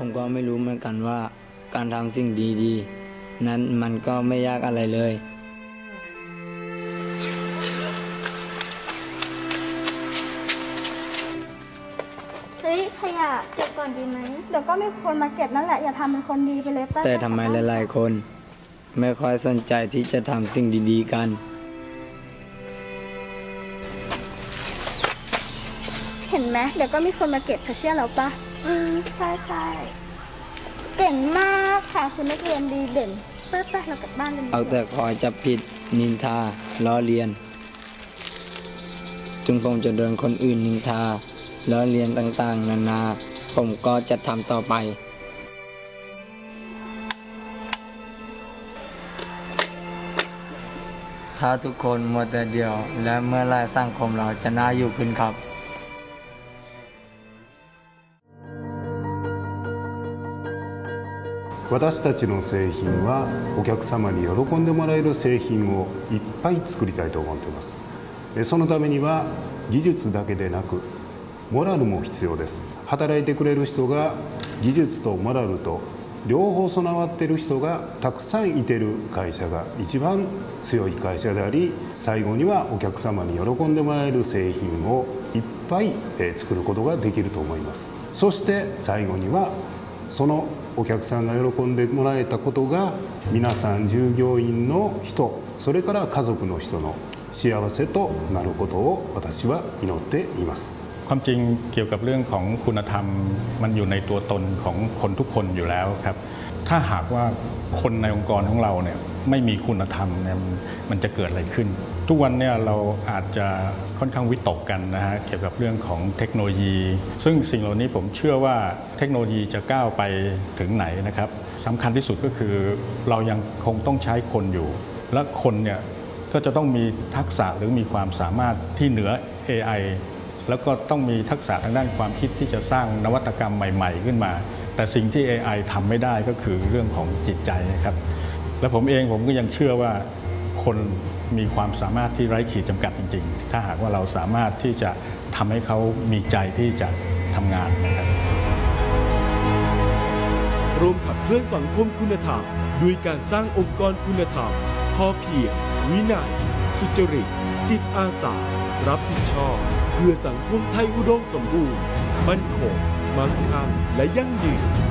ผมก็ไม่รู้เหมือนกันว่าการทำสิ่งดีๆนั้นมันก็ไม่ยากอะไรเลยเฮ้ยขยะเก็บก่อนดีไหมเดี๋ยวก็มีคนมาเก็บนั่นแหละอย่าทำเป็นคนดีไปเลยแต่ทำไมหลายๆคนไม่ค่อยสนใจที่จะทำสิ่งดีๆกันเห็นไหมเดี๋ยวก็มีคนมาเก็บเธอเชื่อเราปะใช่ใช่เก่งมากค่ะคุณนักเรียนดีเด่นไปเรากลับบ้านกันเอาแต่คอยจับผิดนินทาล้อเลียนถึงผมจะโดนคนอื่นนินทาล้อเลียนต่างๆนานาผมก็จะทำต่อไปถ้าทุกคนมัวแต่เดียวและเมื่อไรสังคมเราจะน่าอยู่ขึ้นครับ私たちの製品はお客様に喜んでもらえる製品をいっぱい作りたいと思っています。そのためには技術だけでなくモラルも必要です。働いてくれる人が技術とモラルと両方備わっている人がたくさんいてる会社が一番強い会社であり、最後にはお客様に喜んでもらえる製品をいっぱい作ることができると思います。そして最後にはそのお客さんが喜んでもらえたことが皆さん従業員の人、それから家族の人の幸せとなることを私は祈っています。 ความจริงเกี่ยวกับเรื่องของคุณธรรมมันอยู่ในตัวตนของคนทุกคนอยู่แล้วครับถ้าหากว่าคนในองค์กรของเราเนี่ยไม่มีคุณธรรมเนี่ยมันจะเกิดอะไรขึ้นทุกวันเนี่ยเราอาจจะค่อนข้างวิตกกันนะฮะเกี่ยวกับเรื่องของเทคโนโลยีซึ่งสิ่งเหล่านี้ผมเชื่อว่าเทคโนโลยีจะก้าวไปถึงไหนนะครับสำคัญที่สุดก็คือเรายังคงต้องใช้คนอยู่และคนเนี่ยก็จะต้องมีทักษะหรือมีความสามารถที่เหนือ AIแล้วก็ต้องมีทักษะทางด้านความคิดที่จะสร้างนวัตกรรมใหม่ๆขึ้นมาแต่สิ่งที่ AI ทำไม่ได้ก็คือเรื่องของจิตใจนะครับและผมก็ยังเชื่อว่าคนมีความสามารถที่ไร้ขีดจำกัดจริงๆถ้าหากว่าเราสามารถที่จะทำให้เขามีใจที่จะทำงานนะครับร่วมขับเคลื่อนสังคมคุณธรรมด้วยการสร้างองค์กรคุณธรรมพอเพียงวินัยสุจริตจิตอาสารับผิดชอบเพื่อสังคมไทยอุดมสมบูรณ์มั่นคงมั่งคั่งและยั่งยืน